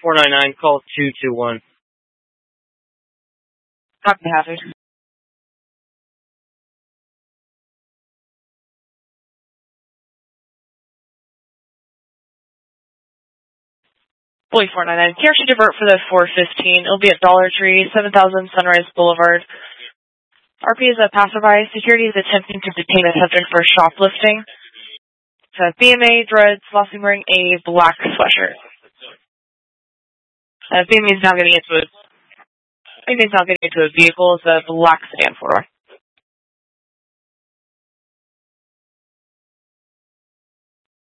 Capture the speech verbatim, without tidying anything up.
four nine nine, call two two one. Copy, hazard. Boy four nine nine, here should divert for the four fifteen. It'll be at Dollar Tree, seven thousand Sunrise Boulevard. R P is a passerby. Security is attempting to detain a subject for shoplifting. It's a B M A, dreads, last name wearing a black sweatshirt. Uh, B M A is now getting into a B M A is now getting into a vehicle. It's a black sedan four door.